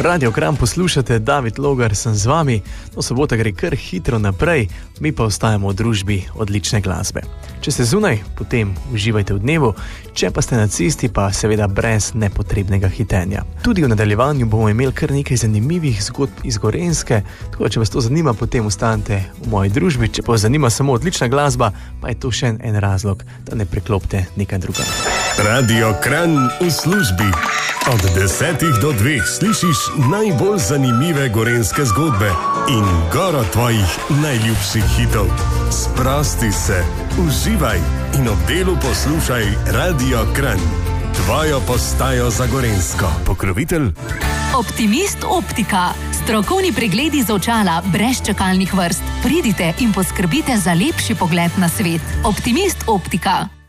Radio Kranj poslušate, David Logar sem z vami. No, sobota gre kar hitro naprej, mi pa ostajamo v družbi odlične glasbe. Če ste zunaj, potem uživajte v dnevu, če pa ste na cesti, pa seveda brez nepotrebnega hitenja. Tudi v nadaljevanju bomo imeli kar nekaj zanimivih zgodb iz Gorenjske, tako da če vas to zanima, potem ostanete v moji družbi. Če pa vas zanima samo odlična glasba, pa je to še en razlog, da ne preklopite nekaj drugega. Radio Kranj v službi. Od 10 do 2 slišiš najbolj zanimive gorenjske zgodbe in goro tvojih najljubših hitov. Sprosti se, uživaj in ob delu poslušaj Radio Kranj. Tvojo postajo za Gorenjsko. Pokrovitelj Optimist Optika. Strokovni pregledi z očala brez čakalnih vrst. Pridite in poskrbite za lepši pogled na svet. Optimist Optika.